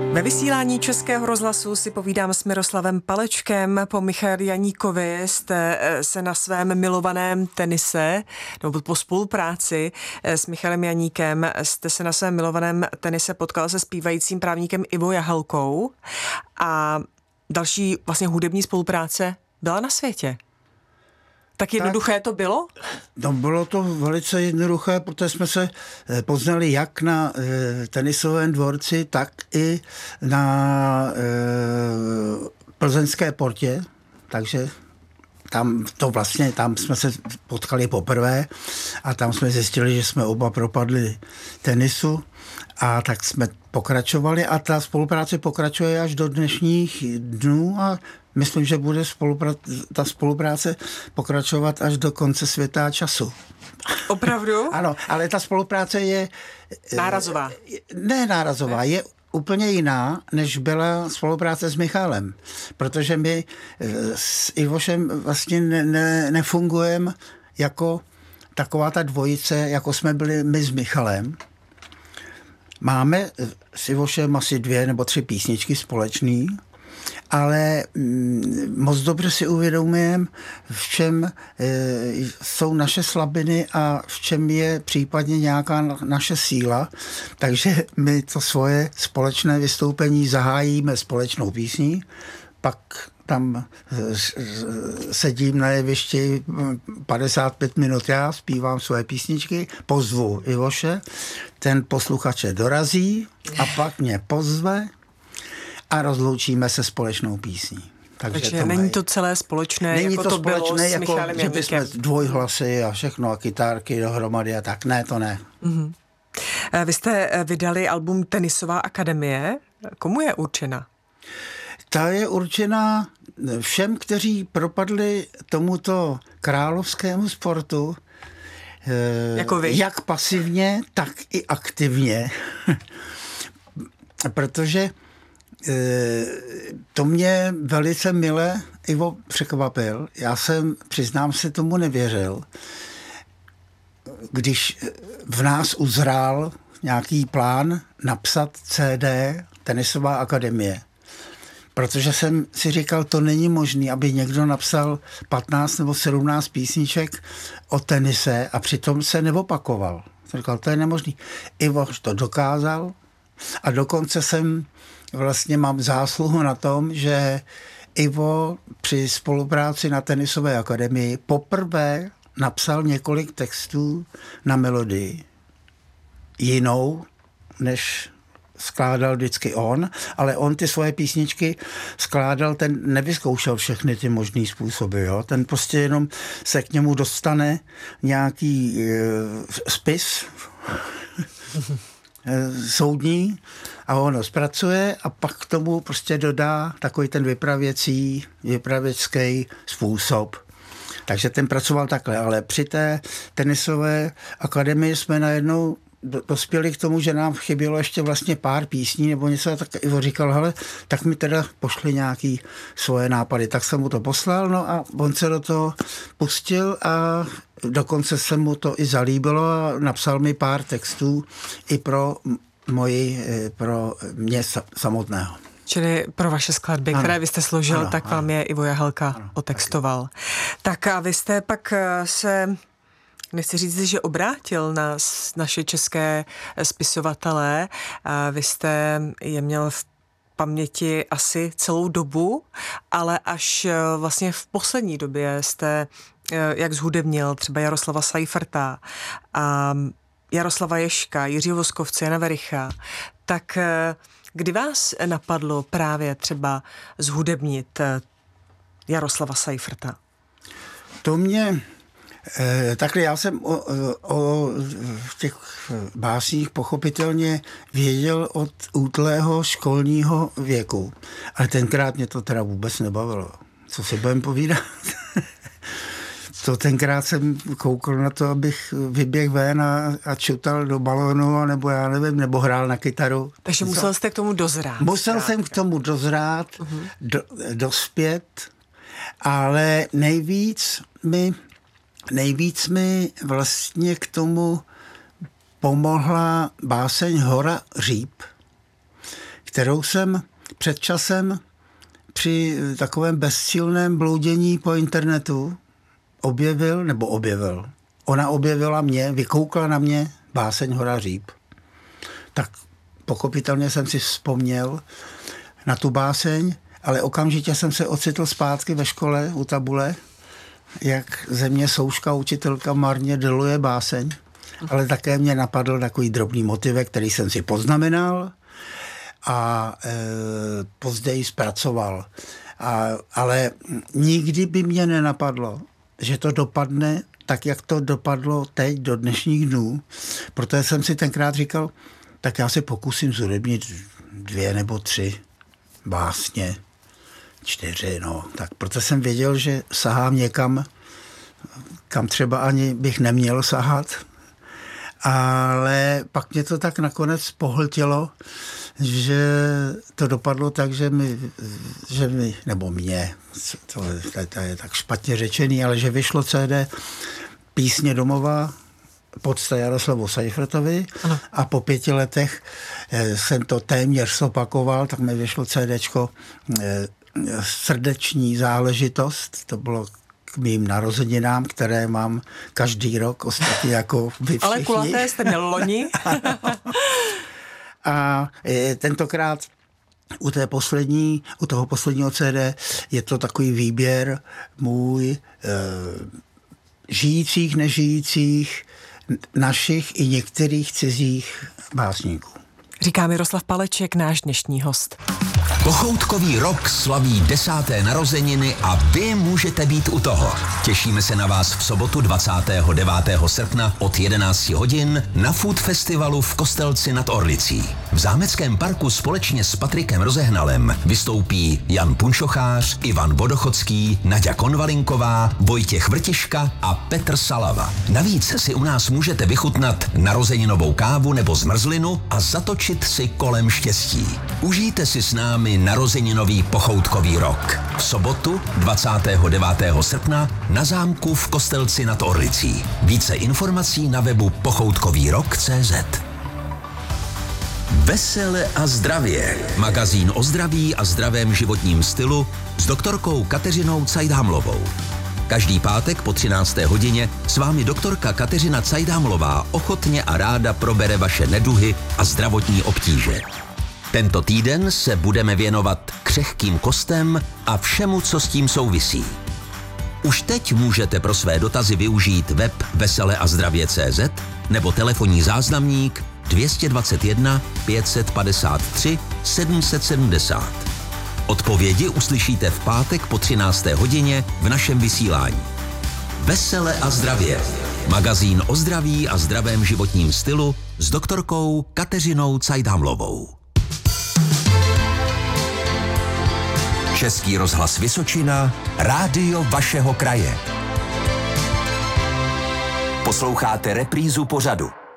Ve vysílání Českého rozhlasu si povídám s Miroslavem Palečkem. Po Michale Janíkovi jste se na svém milovaném tenise, nebo po spolupráci s Michalem Janíkem, jste se na svém milovaném tenise potkal se zpívajícím právníkem Ivo Jahelkou a další vlastně hudební spolupráce byla na světě. Tak jednoduché to bylo? No, bylo to velice jednoduché, protože jsme se poznali jak na tenisovém dvorci, tak i na plzeňské portě, takže tam jsme se potkali poprvé a tam jsme zjistili, že jsme oba propadli tenisu a tak jsme pokračovali a ta spolupráce pokračuje až do dnešních dnů a myslím, že bude ta spolupráce pokračovat až do konce světa a času. Opravdu? Ano, ale ta spolupráce je... Nárazová. Ne nárazová, je úplně jiná, než byla spolupráce s Michalem. Protože my s Ivošem vlastně nefungujeme jako taková ta dvojice, jako jsme byli my s Michalem. Máme s Ivošem asi 2 nebo 3 písničky společný, ale moc dobře si uvědomujeme, v čem jsou naše slabiny a v čem je případně nějaká naše síla. Takže my to svoje společné vystoupení zahájíme společnou písní, pak tam sedím na jevišti 55 minut já, zpívám svoje písničky, pozvu Ivoše, ten posluchače dorazí a pak mě pozve a rozloučíme se společnou písní. Takže není to celé společné, není jako to společné, bylo s jako, Michalem že bychom dvojhlasy a všechno a kytárky dohromady a tak. Ne, to ne. Mm-hmm. Vy jste vydali album Tenisová akademie. Komu je určena? Ta je určena všem, kteří propadli tomuto královskému sportu, jako vy? Jak pasivně, tak i aktivně. Protože to mě velice mile Ivo překvapil. Já jsem, přiznám se, tomu nevěřil. Když v nás uzrál nějaký plán napsat CD Tenisová akademie. Protože jsem si říkal, to není možné, aby někdo napsal 15 nebo 17 písniček o tenise a přitom se neopakoval. Jsem říkal, to je nemožný. Ivo to dokázal a dokonce mám zásluhu na tom, že Ivo při spolupráci na Tenisové akademii poprvé napsal několik textů na melodii. Jinou, než skládal vždycky on, ale on ty svoje písničky skládal, ten nevyzkoušel všechny ty možný způsoby, jo? Ten prostě jenom se k němu dostane nějaký spis soudní a on ho zpracuje a pak k tomu prostě dodá takový ten vypravěcký způsob. Takže ten pracoval takhle, ale při té tenisové akademii jsme najednou dospěli k tomu, že nám chybělo ještě vlastně pár písní nebo něco, tak Ivo říkal, hele, tak mi teda pošli nějaký svoje nápady. Tak jsem mu to poslal, no a on se do toho pustil a dokonce se mu to i zalíbilo a napsal mi pár textů i pro mě samotného. Čili pro vaše skladby, ano, které vy jste složil, ano, tak ano, vám je Ivo Jahelka otextoval. Taky. Tak a vy jste pak se... Nechci říct, že obrátil na naše české spisovatele. Vy jste je měl v paměti asi celou dobu, ale až vlastně v poslední době jste, jak zhudebnil třeba Jaroslava Seiferta a Jaroslava Ježka, Jiřího Voskovce, Jana Vericha, tak kdy vás napadlo právě třeba zhudebnit Jaroslava Seiferta? To mě... Takhle já jsem o těch básních pochopitelně věděl od útlého školního věku, ale tenkrát mě to teda vůbec nebavilo. Co si budem povídat? To tenkrát jsem koukal na to, abych vyběhl ven a čutal do balónu, nebo já nevím, nebo hrál na kytaru. Takže musel jste k tomu dozrát. Musel jsem k tomu dozrát, dospět, ale nejvíc mi vlastně k tomu pomohla báseň Hora Říp, kterou jsem před časem při takovém bezsilném bloudění po internetu objevil. Ona objevila mě, vykoukla na mě báseň Hora Říp. Tak pochopitelně jsem si vzpomněl na tu báseň, ale okamžitě jsem se ocitl zpátky ve škole u tabule, jak ze mě Souška, učitelka, marně deluje báseň, ale také mě napadl takový drobný motivek, který jsem si poznamenal a později zpracoval. Ale nikdy by mě nenapadlo, že to dopadne tak, jak to dopadlo teď do dnešních dnů. Protože jsem si tenkrát říkal, tak já se pokusím zhudebnit 2 nebo 3 básně, 4, no. Tak proto jsem věděl, že sahám někam, kam třeba ani bych neměl sahat. Ale pak mě to tak nakonec pohltilo, že to dopadlo tak, že mi nebo mě, to je tak špatně řečený, ale že vyšlo CD Písně domova podsta Jaroslavu Seifertovi a po 5 letech jsem to téměř zopakoval, tak mi vyšlo CDčko Srdeční záležitost, to bylo k mým narozeninám, které mám každý rok, ostatně jako vy všichni. Ale kulaté jste měl loni. A tentokrát u toho posledního CD je to takový výběr můj žijících, nežijících, našich i některých cizích básníků. Říká Miroslav Paleček, náš dnešní host. Pochoutkový rok slaví 10. narozeniny a vy můžete být u toho. Těšíme se na vás v sobotu 29. srpna od 11 hodin na Food Festivalu v Kostelci nad Orlicí. V Zámeckém parku společně s Patrikem Rozehnalem vystoupí Jan Punčochář, Ivan Vodochodský, Naďa Konvalinková, Vojtěch Vrtiška a Petr Salava. Navíc si u nás můžete vychutnat narozeninovou kávu nebo zmrzlinu a zatočit si kolem štěstí. Užijte si s námi narozeninový pochoutkový rok. V sobotu 29. srpna na zámku v Kostelci nad Orlicí. Více informací na webu pochoutkovýrok.cz. Vesele a zdravě. Magazín o zdraví a zdravém životním stylu s doktorkou Kateřinou Cajdhamlovou. Každý pátek po 13. hodině s vámi doktorka Kateřina Cajdhamlová ochotně a ráda probere vaše neduhy a zdravotní obtíže. Tento týden se budeme věnovat křehkým kostem a všemu, co s tím souvisí. Už teď můžete pro své dotazy využít web veseleazdravě.cz nebo telefonní záznamník 221 553 770. Odpovědi uslyšíte v pátek po 13. hodině v našem vysílání. Vesele a zdravě. Magazín o zdraví a zdravém životním stylu s doktorkou Kateřinou Cajdhamlovou. Český rozhlas Vysočina, rádio vašeho kraje. Posloucháte reprízu pořadu.